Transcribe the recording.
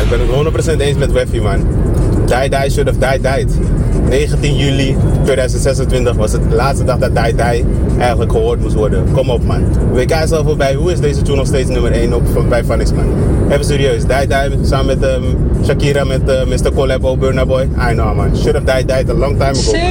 ik ben het 100% eens met Weffy, man. Die Die Should Have Died. 19 juli 2026 was het de laatste dag dat Die Die eigenlijk gehoord moest worden. Kom op, man. WK is al voorbij. Hoe is deze tune nog steeds nummer 1 bij Phonics, man? Even serieus. Die Die samen met Shakira met Mr. Collabo, Burna Boy. I know, man. Should Have Died a long time ago.